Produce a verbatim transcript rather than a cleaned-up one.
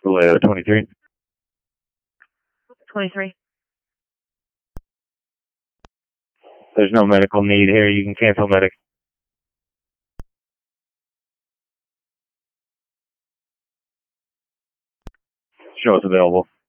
Vallejo twenty-three. twenty-three. There's no medical need here. You can cancel medic. Show us available.